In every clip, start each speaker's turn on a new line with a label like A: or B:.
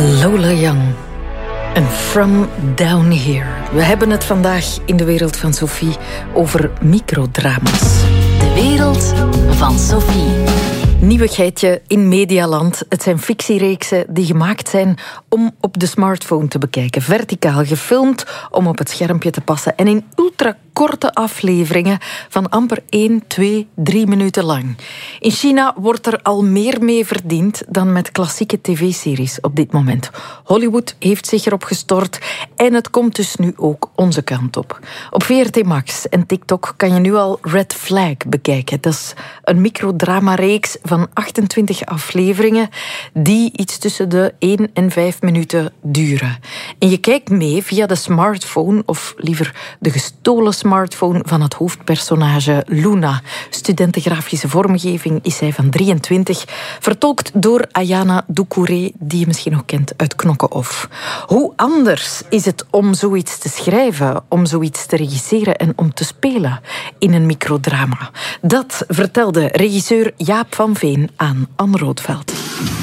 A: Lola Young en From Down Here. We hebben het vandaag in de wereld van Sophie over microdrama's.
B: De wereld van Sophie.
A: Nieuwigheidje in Medialand. Het zijn fictiereeksen die gemaakt zijn om op de smartphone te bekijken. Verticaal gefilmd om op het schermpje te passen. En in ultrakorte afleveringen van amper 1, 2, 3 minuten lang. In China wordt er al meer mee verdiend dan met klassieke tv-series op dit moment. Hollywood heeft zich erop gestort en het komt dus nu ook onze kant op. Op VRT Max en TikTok kan je nu al Red Flag bekijken. Dat is een microdrama-reeks van 28 afleveringen die iets tussen de 1 en 5 minuten duren. En je kijkt mee via de smartphone, of liever de gestolen smartphone van het hoofdpersonage Luna. Studenten grafische vormgeving is zij van 23, vertolkt door Ayana Doucouré, die je misschien ook kent uit Knokke-Off. Hoe anders is het om zoiets te schrijven, om zoiets te regisseren en om te spelen in een microdrama? Dat vertelde regisseur Jaap van Veen aan Anne Roodveld.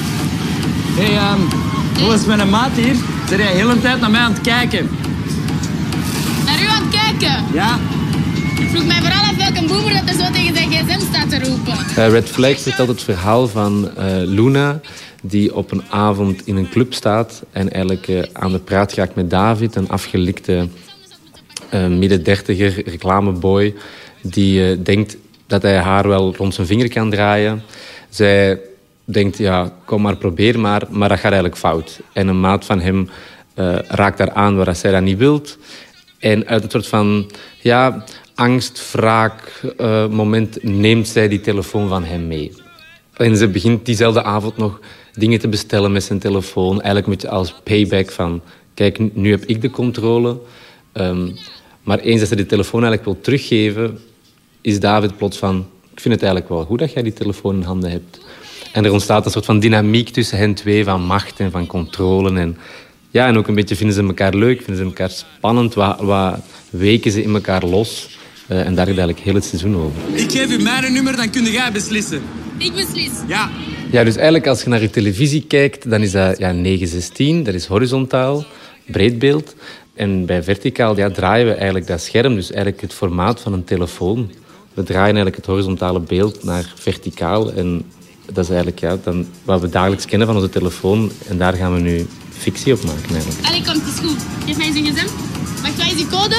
C: Hey, hoe is mijn maat hier? Zijn jij de hele tijd naar mij aan het kijken?
D: Naar u aan het kijken?
C: Ja.
D: Ik vroeg mij vooral af welke boemer dat er zo tegen zijn gsm staat te roepen.
E: Red Flag vertelt het verhaal van Luna, die op een avond in een club staat en eigenlijk aan de praat gaat met David, een afgelikte midden-dertiger reclameboy, die denkt dat hij haar wel rond zijn vinger kan draaien. Zij denkt, ja, kom maar, probeer maar dat gaat eigenlijk fout. En een maat van hem raakt daar aan waar zij dat niet wilt. En uit een soort van angst, wraak moment neemt zij die telefoon van hem mee. En ze begint diezelfde avond nog dingen te bestellen met zijn telefoon. Eigenlijk een beetje als payback van, kijk, nu heb ik de controle. Maar eens dat ze die telefoon eigenlijk wil teruggeven, is David plots van, ik vind het eigenlijk wel goed dat jij die telefoon in handen hebt. En er ontstaat een soort van dynamiek tussen hen twee, van macht en van controle. En ook een beetje vinden ze elkaar leuk, vinden ze elkaar spannend. Wat weken ze in elkaar los. En daar gaat eigenlijk heel het seizoen over.
C: Ik geef u mijn nummer, dan kun jij beslissen.
D: Ik beslis.
C: Ja.
E: Ja, dus eigenlijk als je naar je televisie kijkt, dan is dat 9:16. Dat is horizontaal, breedbeeld. En bij verticaal draaien we eigenlijk dat scherm, dus eigenlijk het formaat van een telefoon. We draaien eigenlijk het horizontale beeld naar verticaal. En dat is eigenlijk dan wat we dagelijks kennen van onze telefoon. En daar gaan we nu fictie op maken eigenlijk.
D: Allee, komt, het is goed. Geef mij eens een gsm. Wacht, wat is die code?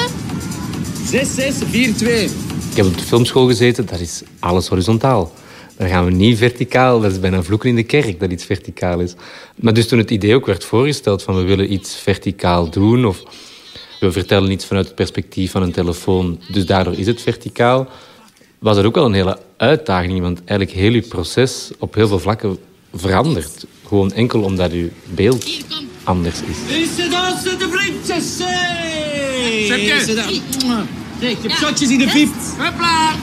C: 6642.
E: Ik heb op de filmschool gezeten, daar is alles horizontaal. Daar gaan we niet verticaal. Dat is bijna vloeken in de kerk dat iets verticaal is. Maar dus toen het idee ook werd voorgesteld van we willen iets verticaal doen, of we vertellen iets vanuit het perspectief van een telefoon, dus daardoor is het verticaal, was dat ook wel een hele uitdaging. Want eigenlijk heel je proces op heel veel vlakken verandert. Gewoon enkel omdat je beeld anders is.
C: Is het dansen de vriendjes? Kijk, je hebt shotjes in de VIP. Hopla!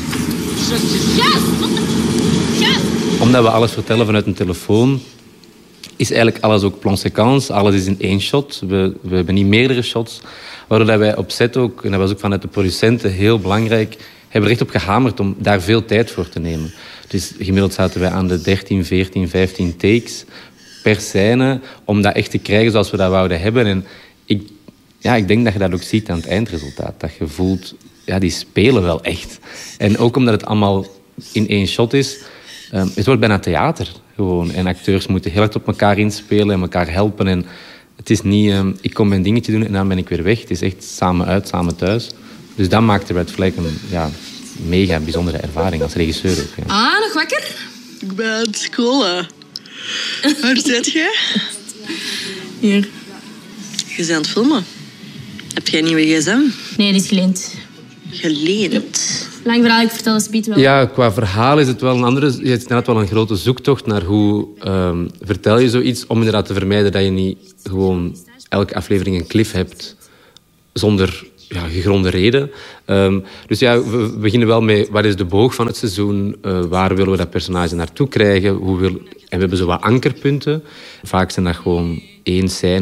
E: Omdat we alles vertellen vanuit een telefoon, is eigenlijk alles ook plan séquence. Alles is in één shot. We hebben niet meerdere shots. Waardoor wij op set ook, en dat was ook vanuit de producenten heel belangrijk, hebben er echt op gehamerd om daar veel tijd voor te nemen. Dus gemiddeld zaten wij aan de 13, 14, 15 takes per scène om dat echt te krijgen zoals we dat wouden hebben. En ik denk dat je dat ook ziet aan het eindresultaat. Dat je voelt, die spelen wel echt. En ook omdat het allemaal in één shot is, het wordt bijna theater gewoon. En acteurs moeten heel hard op elkaar inspelen en elkaar helpen. En het is niet, ik kom mijn dingetje doen en dan ben ik weer weg. Het is echt samen uit, samen thuis. Dus dat maakt de Red Flag een mega bijzondere ervaring als regisseur ook. Ja.
F: Ah, nog wakker?
G: Ik ben aan het scrollen. Waar zit jij?
F: Hier.
G: Je bent aan het filmen. Heb jij een nieuwe gsm?
F: Nee, die is geleend.
G: Geleend?
F: Lang verhaal, ik vertel eens wel.
E: Ja, qua verhaal is het wel een andere. Het is inderdaad wel een grote zoektocht naar hoe vertel je zoiets om inderdaad te vermijden dat je niet gewoon elke aflevering een cliff hebt zonder gegronde reden. Dus we beginnen wel met wat is de boog van het seizoen, waar willen we dat personage naartoe krijgen, en we hebben zo wat ankerpunten. Vaak zijn dat gewoon 1 scène of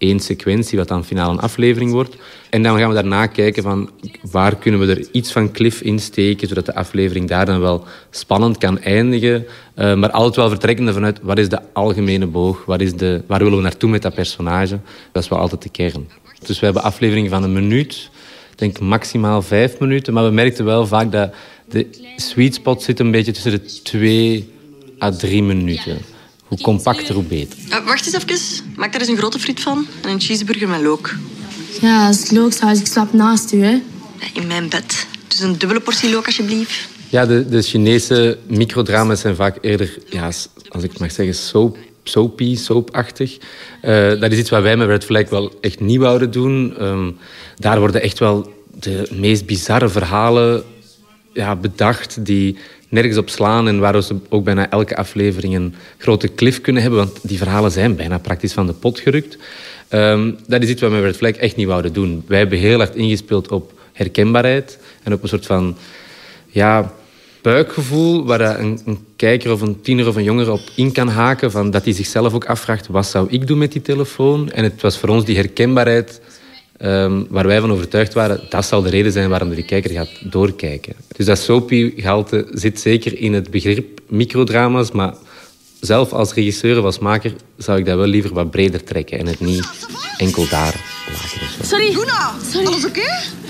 E: één sequentie, wat dan finaal een aflevering wordt. En dan gaan we daarna kijken van waar kunnen we er iets van cliff in steken, zodat de aflevering daar dan wel spannend kan eindigen. Maar altijd wel vertrekkende vanuit wat is de algemene boog, waar willen we naartoe met dat personage. Dat is wel altijd de kern. Dus we hebben afleveringen van 1 minuut, ik denk maximaal 5 minuten. Maar we merkten wel vaak dat de sweet spot zit een beetje tussen de 2 à 3 minuten. Hoe compacter, hoe beter.
G: Wacht eens even. Maak daar eens een grote friet van en een cheeseburger met look.
F: Ja, als het looksaus, ik slaap naast u, hè.
G: Ja, in mijn bed. Dus een dubbele portie look, alsjeblieft.
E: Ja, de Chinese microdrama's zijn vaak eerder, ja, als ik het mag zeggen, soapachtig. Dat is iets wat wij met Red Flag wel echt niet wouden doen. Daar worden echt wel de meest bizarre verhalen bedacht die nergens op slaan en waar we ook bijna elke aflevering een grote cliff kunnen hebben, want die verhalen zijn bijna praktisch van de pot gerukt. Dat is iets wat we met Red Flag echt niet wouden doen. Wij hebben heel hard ingespeeld op herkenbaarheid en op een soort van buikgevoel waar een kijker of een tiener of een jongere op in kan haken, van dat hij zichzelf ook afvraagt, wat zou ik doen met die telefoon? En het was voor ons die herkenbaarheid waar wij van overtuigd waren, dat zal de reden zijn waarom de kijker gaat doorkijken. Dus dat soapy-gehalte zit zeker in het begrip microdrama's, maar zelf als regisseur of als maker zou ik dat wel liever wat breder trekken en het niet enkel daar laten.
F: Sorry.
G: Luna, alles oké?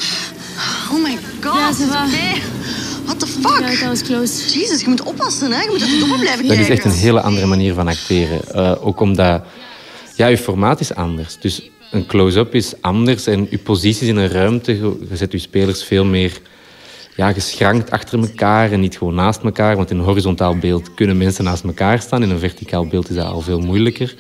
G: Oh my god.
F: Ja, ze va.
G: Nee. What the fuck?
F: Ja, dat was close.
G: Jezus, je moet oppassen, hè. Je moet er op blijven
E: Dat
G: kijken.
E: is echt een hele andere manier van acteren. Ook omdat je formaat is anders. Dus een close-up is anders en je posities in een ruimte, je zet je spelers veel meer geschrankt achter elkaar en niet gewoon naast elkaar. Want in een horizontaal beeld kunnen mensen naast elkaar staan. In een verticaal beeld is dat al veel moeilijker.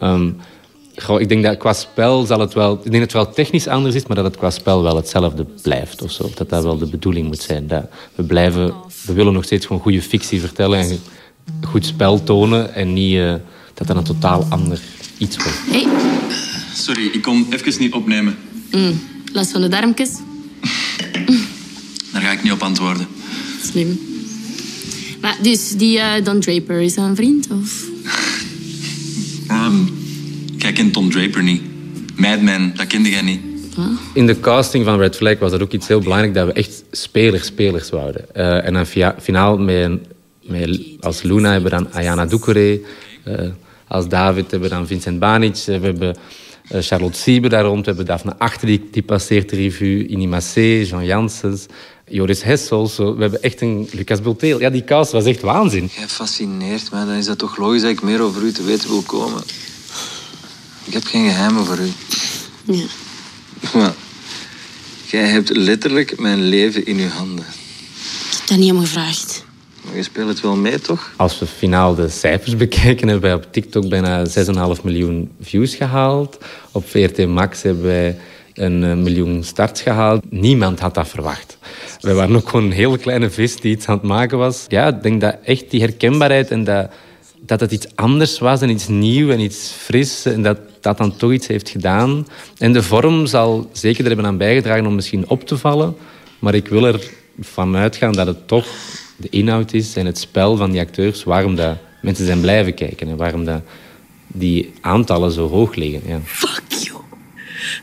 E: Ik denk dat qua spel zal het wel... Ik denk dat het wel technisch anders is, maar dat het qua spel wel hetzelfde blijft. Of zo. Dat dat wel de bedoeling moet zijn. Dat we willen nog steeds gewoon goede fictie vertellen en goed spel tonen en niet dat dat een totaal ander iets wordt.
F: Hey.
H: Sorry, ik kon even niet opnemen.
F: Last van de darmpjes?
H: Daar ga ik niet op antwoorden.
F: Slim. Maar dus, die Don Draper, is dat een vriend? Of?
H: Jij kent Don Draper niet. Madman, dat kende jij niet.
E: In de casting van Red Flag was dat ook iets heel belangrijk, dat we echt spelers wouden. En dan finaal als Luna hebben we dan Ayana Doucouré. Als David hebben we dan Vincent Banic. We hebben Charlotte Siebe daar rond. We hebben Daphne Achter, die passeert de revue. Innie Massé, Jean Janssens, Joris Hessels. We hebben echt een Lucas Bulteel. Ja, die cast was echt waanzin.
I: Jij fascineert mij. Dan is dat toch logisch dat ik meer over u te weten wil komen. Ik heb geen geheimen voor u.
F: Ja.
I: Maar jij hebt letterlijk mijn leven in uw handen.
F: Ik heb dat niet om gevraagd.
I: Maar je speelt het wel mee, toch?
E: Als we finaal de cijfers bekijken, hebben wij op TikTok bijna 6,5 miljoen views gehaald. Op VRT Max hebben wij 1 miljoen starts gehaald. Niemand had dat verwacht. We waren ook gewoon een hele kleine vis die iets aan het maken was. Ja, ik denk dat echt die herkenbaarheid en dat het iets anders was en iets nieuw en iets fris en dat dan toch iets heeft gedaan. En de vorm zal zeker er hebben aan bijgedragen om misschien op te vallen. Maar ik wil ervan uitgaan dat het toch de inhoud is en het spel van die acteurs, waarom dat mensen zijn blijven kijken en waarom dat die aantallen zo hoog liggen. Ja.
G: Fuck.